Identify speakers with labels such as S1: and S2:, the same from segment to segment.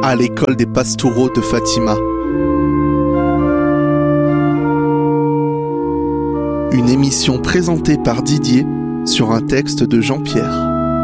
S1: à l'école des Pastoureaux de Fatima. Une émission présentée par Didier sur un texte de Jean-Pierre.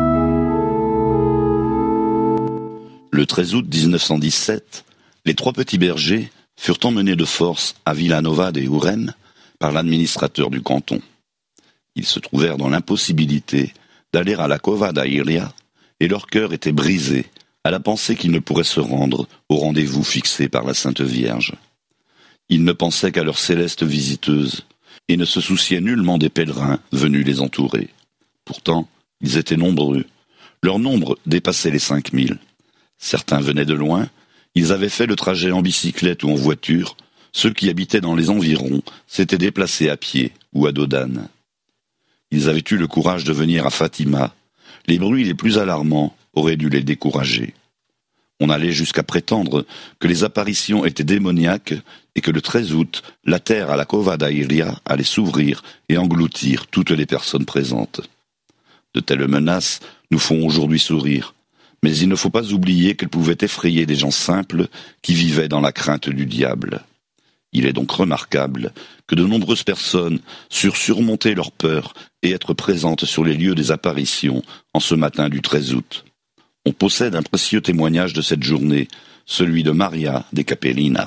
S2: Le 13 août 1917, les trois petits bergers furent emmenés de force à Villanova de Urem par l'administrateur du canton. Ils se trouvèrent dans l'impossibilité d'aller à la Cova da Iria et leur cœur était brisé à la pensée qu'ils ne pourraient se rendre au rendez-vous fixé par la Sainte Vierge. Ils ne pensaient qu'à leur céleste visiteuse et ne se souciaient nullement des pèlerins venus les entourer. Pourtant, ils étaient nombreux. Leur nombre dépassait les 5000. Certains venaient de loin, ils avaient fait le trajet en bicyclette ou en voiture, ceux qui habitaient dans les environs s'étaient déplacés à pied ou à dos d'âne. Ils avaient eu le courage de venir à Fatima, les bruits les plus alarmants auraient dû les décourager. On allait jusqu'à prétendre que les apparitions étaient démoniaques et que le 13 août, la terre à la Cova da Iria allait s'ouvrir et engloutir toutes les personnes présentes. De telles menaces nous font aujourd'hui sourire, mais il ne faut pas oublier qu'elles pouvaient effrayer des gens simples qui vivaient dans la crainte du diable. Il est donc remarquable que de nombreuses personnes surent surmonter leur peur et être présentes sur les lieux des apparitions en ce matin du 13 août. On possède un précieux témoignage de cette journée, celui de Maria de Capellina.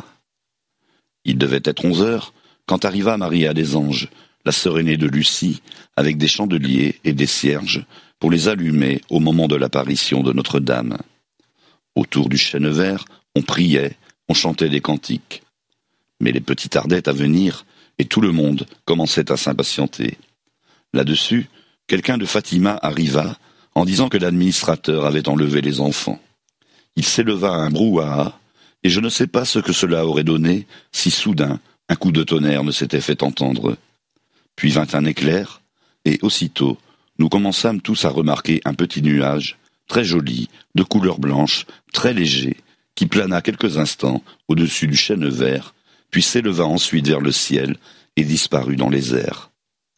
S2: Il devait être 11 heures quand arriva Maria des Anges, la sœur aînée de Lucie, avec des chandeliers et des cierges pour les allumer au moment de l'apparition de Notre-Dame. Autour du chêne vert, on priait, on chantait des cantiques. Mais les petits tardaient à venir et tout le monde commençait à s'impatienter. Là-dessus, quelqu'un de Fatima arriva en disant que l'administrateur avait enlevé les enfants. Il s'éleva un brouhaha, et je ne sais pas ce que cela aurait donné si soudain un coup de tonnerre ne s'était fait entendre. Puis vint un éclair, et aussitôt nous commençâmes tous à remarquer un petit nuage, très joli, de couleur blanche, très léger, qui plana quelques instants au-dessus du chêne vert, puis s'éleva ensuite vers le ciel et disparut dans les airs.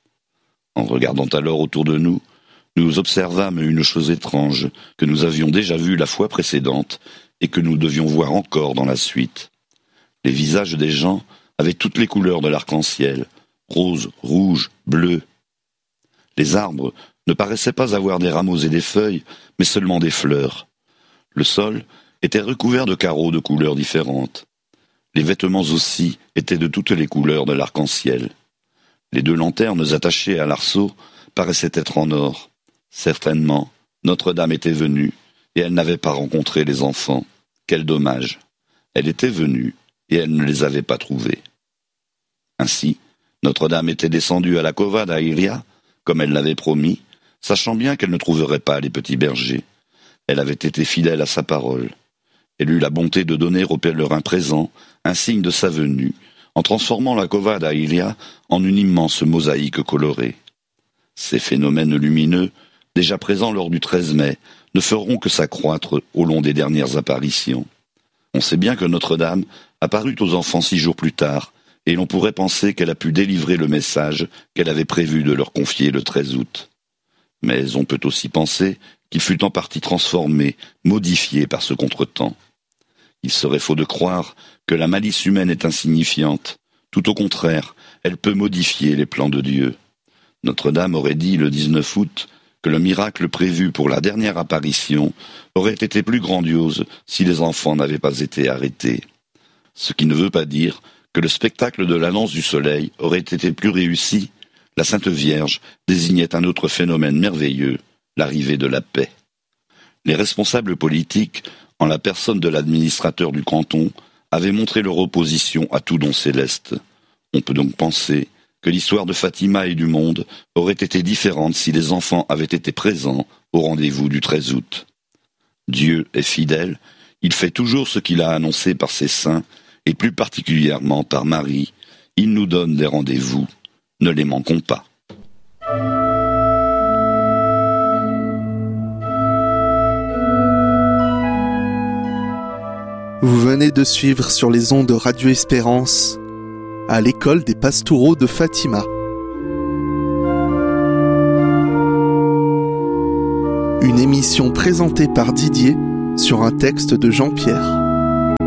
S2: En regardant alors autour de nous, nous observâmes une chose étrange que nous avions déjà vue la fois précédente et que nous devions voir encore dans la suite. Les visages des gens avaient toutes les couleurs de l'arc-en-ciel, rose, rouge, bleu. Les arbres ne paraissaient pas avoir des rameaux et des feuilles, mais seulement des fleurs. Le sol était recouvert de carreaux de couleurs différentes. Les vêtements aussi étaient de toutes les couleurs de l'arc-en-ciel. Les 2 lanternes attachées à l'arceau paraissaient être en or. Certainement, Notre-Dame était venue, et elle n'avait pas rencontré les enfants. Quel dommage! Elle était venue, et elle ne les avait pas trouvés. Ainsi, Notre-Dame était descendue à la Cova da Iria, comme elle l'avait promis, sachant bien qu'elle ne trouverait pas les petits bergers. Elle avait été fidèle à sa parole. Elle eut la bonté de donner aux pèlerins présents un signe de sa venue, en transformant la Cova da Iria en une immense mosaïque colorée. Ces phénomènes lumineux, déjà présents lors du 13 mai, ne feront que s'accroître au long des dernières apparitions. On sait bien que Notre-Dame apparut aux enfants 6 jours plus tard, et l'on pourrait penser qu'elle a pu délivrer le message qu'elle avait prévu de leur confier le 13 août. Mais on peut aussi penser qu'il fut en partie transformé, modifié par ce contretemps. Il serait faux de croire que la malice humaine est insignifiante. Tout au contraire, elle peut modifier les plans de Dieu. Notre-Dame aurait dit le 19 août que le miracle prévu pour la dernière apparition aurait été plus grandiose si les enfants n'avaient pas été arrêtés. Ce qui ne veut pas dire que le spectacle de l'annonce du soleil aurait été plus réussi. La Sainte Vierge désignait un autre phénomène merveilleux, l'arrivée de la paix. Les responsables politiques, en la personne de l'administrateur du canton, avaient montré leur opposition à tout don céleste. On peut donc penser que l'histoire de Fatima et du monde aurait été différente si les enfants avaient été présents au rendez-vous du 13 août. Dieu est fidèle, il fait toujours ce qu'il a annoncé par ses saints, et plus particulièrement par Marie. Il nous donne des rendez-vous, ne les manquons pas.
S1: Vous venez de suivre sur les ondes de Radio Espérance à l'école des Pastoureaux de Fatima. Une émission présentée par Didier sur un texte de Jean-Pierre.